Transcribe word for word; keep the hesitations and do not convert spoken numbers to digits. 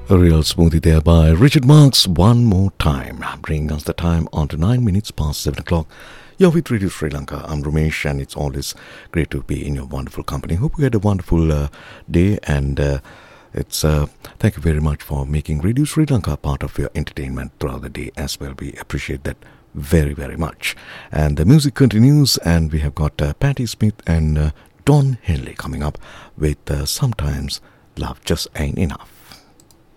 A real smoothie there by Richard Marx. One more time, bringing us the time on to nine minutes past seven o'clock. You're with Radio Sri Lanka. I'm Ramesh, and it's always great to be in your wonderful company. Hope you had a wonderful uh, day, and uh, it's uh, thank you very much for making Radio Sri Lanka part of your entertainment throughout the day as well. We appreciate that very, very much. And the music continues, and we have got uh, Patti Smith and uh, Don Henley coming up with uh, Sometimes Love Just Ain't Enough.